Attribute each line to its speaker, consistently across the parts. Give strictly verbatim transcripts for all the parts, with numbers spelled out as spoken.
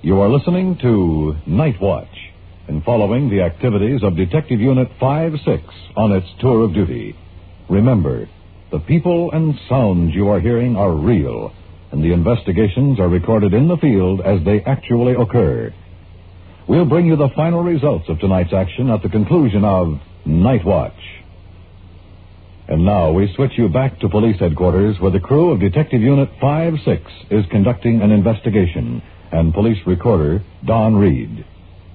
Speaker 1: You are listening to Night Watch and following the activities of Detective Unit five six on its tour of duty. Remember, the people and sounds you are hearing are real, and the investigations are recorded in the field as they actually occur. We'll bring you the final results of tonight's action at the conclusion of Night Watch. And now we switch you back to police headquarters where the crew of Detective Unit five six is conducting an investigation, and police recorder Don Reed.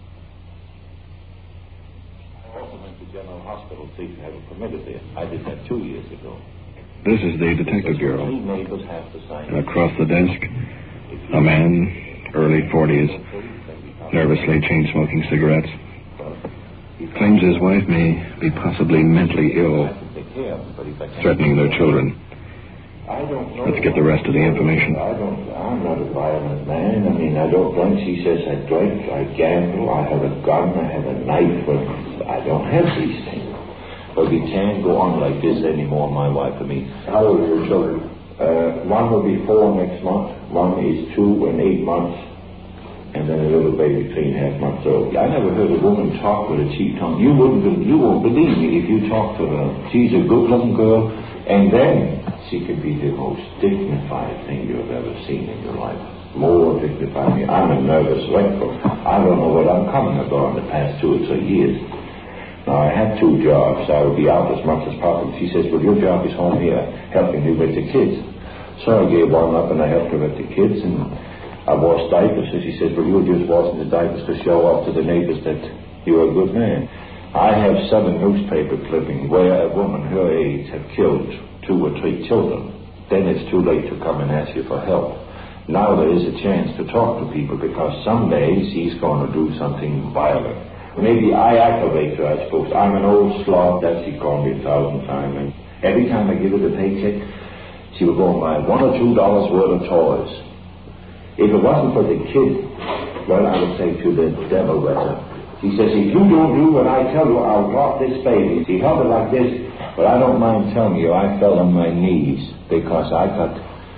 Speaker 2: I also went to General Hospital to have it permitted there. I did that two years ago.
Speaker 3: This is the Detective Bureau. Across the desk, a man, early forties, nervously chain-smoking cigarettes. Claims his wife may be possibly mentally ill, threatening their children. Let's get the rest of the information.
Speaker 2: I don't, I'm not a violent man. I mean, I don't drink. She says I drink, I gamble, I have a gun, I have a knife. But I don't have these things. But we can't go on like this anymore, my wife and me.
Speaker 4: How old are your children?
Speaker 2: Uh, one will be four next month. One is two and eight months. And then a little baby three and a half months old. I never heard a woman talk with a cheap tongue. You wouldn't, you won't believe me if you talk to her. She's a good-looking girl, and then she could be the most dignified thing you've ever seen in your life. More dignified. I'm a nervous wreck. I don't know what I'm coming about in the past two or three years. Now, I had two jobs. I would be out as much as possible. She says, well, your job is home here, helping you with the kids. So I gave one up, and I helped her with the kids, and I washed diapers. So she said, well, you were just washing the diapers to show off to the neighbors that you're a good man. I have seven newspaper clippings where a woman her age have killed two or three children. Then it's too late to come and ask you for help. Now there is a chance to talk to people because someday she's going to do something violent. Maybe I aggravate her, I suppose. I'm an old slob, that she called me a thousand times. And every time I give her the paycheck, she would go and buy one or two dollars worth of toys. If it wasn't for the kid, well, I would say to the devil with her. She says, if you don't do what I tell you, I'll drop this baby. She held it like this, but I don't mind telling you, I fell on my knees because I got...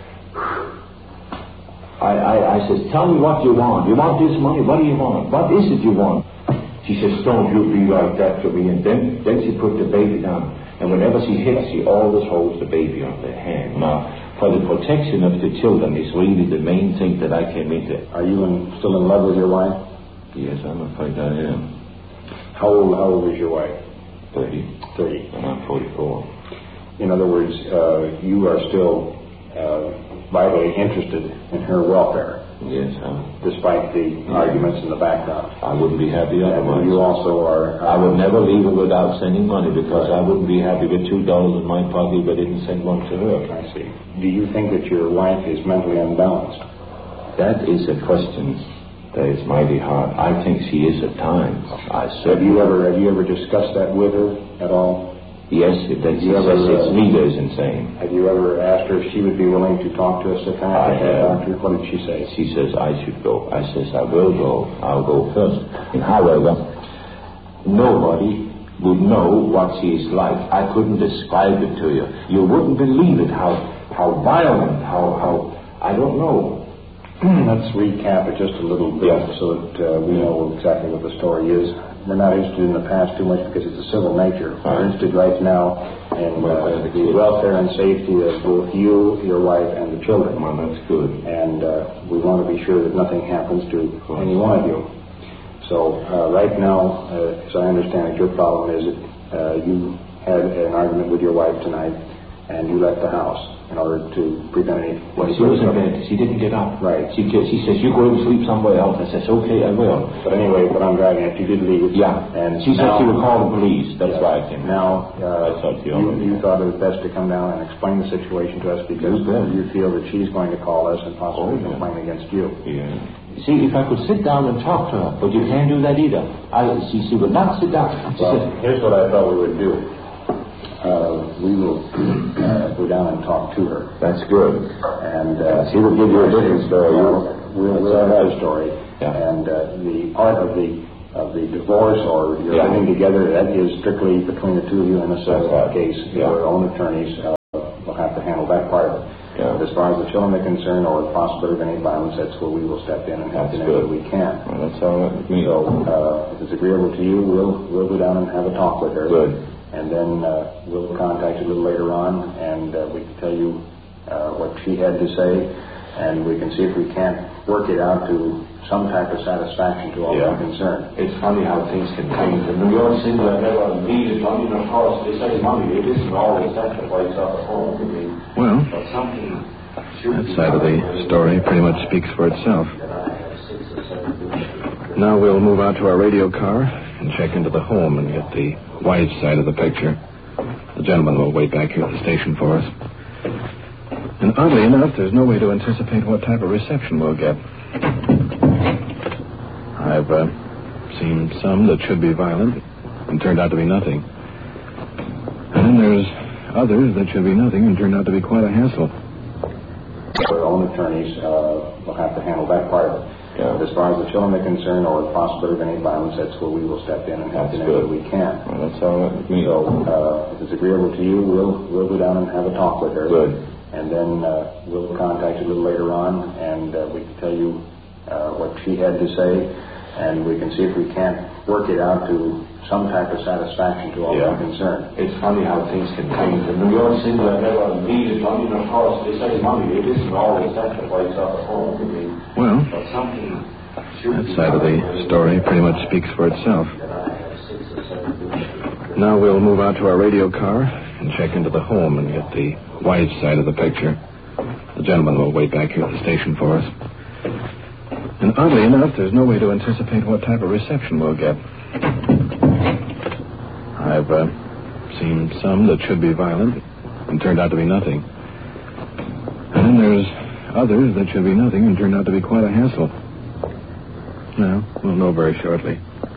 Speaker 2: I, I, I says, tell me what you want. You want this money? What do you want? What is it you want? She says, don't you be like that to me. And then, then she put the baby down. And whenever she hits, she always holds the baby on the hand. Now, for the protection of the children is really the main thing that I came into.
Speaker 4: Are you in, still in love with your wife?
Speaker 2: Yes, I'm afraid I am.
Speaker 4: How old, how old is your wife?
Speaker 2: Thirty.
Speaker 4: Thirty.
Speaker 2: And I'm forty-four.
Speaker 4: In other words, uh, you are still uh, vitally interested in her welfare.
Speaker 2: Yes, I'm...
Speaker 4: Despite the yeah. arguments in the background.
Speaker 2: I wouldn't be happy otherwise.
Speaker 4: You also are... Uh,
Speaker 2: I would never leave her without sending money because right. I wouldn't be happy with two dollars in my pocket if I didn't send one to her.
Speaker 4: I see. Do you think that your wife is mentally unbalanced?
Speaker 2: That is a question that is mighty hard. I think she is at times. I
Speaker 4: have you ever have you ever discussed that with her at all?
Speaker 2: Yes, it, that she ever, says it's me that is insane.
Speaker 4: Have you ever asked her if she would be willing to talk to us at
Speaker 2: I have.
Speaker 4: What did she say?
Speaker 2: She says I should go. I says I will go. I'll go first. And however, nobody would know what she is like. I couldn't describe it to you. You wouldn't believe it, how how violent, how, how I don't know.
Speaker 4: Let's recap it just a little bit
Speaker 2: yes.
Speaker 4: so that uh, we know exactly what the story is. We're not interested in the past too much because it's a civil nature. We're right. interested right now in uh, the welfare and safety of both you, your wife, and the children.
Speaker 2: Well, that's good.
Speaker 4: And uh, we want to be sure that nothing happens to any one of you. So uh, right now, uh, as I understand it, your problem is that uh, you had an argument with your wife tonight and you left the house in order to prevent any...
Speaker 2: Well, she was in bed. She didn't get up.
Speaker 4: Right.
Speaker 2: She she says, you go and sleep somewhere else. I says, okay, I will.
Speaker 4: But anyway, what I'm driving at, you did leave it.
Speaker 2: Yeah.
Speaker 4: And
Speaker 2: she
Speaker 4: now,
Speaker 2: said she would call the police. That's yeah. why I came.
Speaker 4: Now, uh,
Speaker 2: I thought you,
Speaker 4: you, you thought it was best to come down and explain the situation to us because you feel that she's going to call us and possibly oh, yeah. complain against you.
Speaker 2: Yeah. See, if I could sit down and talk to her, but you can't do that either. I, she, she would not sit down. She
Speaker 4: well,
Speaker 2: said,
Speaker 4: here's what I thought we would do. Uh, we will uh, go down and talk to her.
Speaker 2: That's good.
Speaker 4: And uh,
Speaker 2: she will give you a different story.
Speaker 4: We'll, we'll have a story.
Speaker 2: Yeah.
Speaker 4: And uh, the part of the of the divorce or you're
Speaker 2: yeah.
Speaker 4: living together, that is strictly between the two of you in a civil
Speaker 2: right.
Speaker 4: case.
Speaker 2: Yeah.
Speaker 4: Your own attorneys uh, will have to handle that part of it.
Speaker 2: Yeah.
Speaker 4: But as far as the children are concerned, or the possibility of any violence, that's where we will step in and help in any way we can.
Speaker 2: Well, that's all right with me.
Speaker 4: So, uh, if it's agreeable to you, we'll we'll go down and have a talk with her.
Speaker 2: Good.
Speaker 4: And then uh, we'll contact you a little later on, and uh, we can tell you uh, what she had to say, and we can see if we can't work it out to some type of satisfaction to all
Speaker 2: Yeah.
Speaker 4: concerned.
Speaker 2: It's funny how things can change. And the only thing that I never needed, I mean, of course, they say money, it isn't always that that wakes up at home. I mean,
Speaker 3: Well,
Speaker 2: but something...
Speaker 3: that side of the story pretty much speaks for itself. Now we'll move out to our radio car and check into the home and get the wife's side of the picture. The gentleman will wait back here at the station for us. And oddly enough, there's no way to anticipate what type of reception we'll get. I've uh, seen some that should be violent and turned out to be nothing. And then there's others that should be nothing and turned out to be quite a hassle.
Speaker 4: Our own attorneys uh, will have to handle that part of it.
Speaker 2: Yeah.
Speaker 4: But as far as the children are concerned, or the possibility of any violence, that's where we will step in and help in any way we can.
Speaker 2: Well, that's all right with me.
Speaker 4: So, uh, if it's agreeable to you, we'll we'll go down and have a talk with her.
Speaker 2: Good.
Speaker 4: And then uh, we'll contact you a little later on, and uh, we can tell you uh, what she had to say, and we can see if we can't work it out to some type of satisfaction to all
Speaker 2: Yeah.
Speaker 4: concerned.
Speaker 2: It's funny how things can change. And the only thing that I never needed, I mean, of course, they say money, it isn't always that that wakes up at home. I mean,
Speaker 3: Well,
Speaker 2: but something...
Speaker 3: that side of the story pretty much speaks for itself. Now we'll move out to our radio car and check into the home and get the wife's side of the picture. The gentleman will wait back here at the station for us. And oddly enough, there's no way to anticipate what type of reception we'll get. I've uh, seen some that should be violent and turned out to be nothing. And then there's others that should be nothing and turned out to be quite a hassle. Well, we'll know very shortly.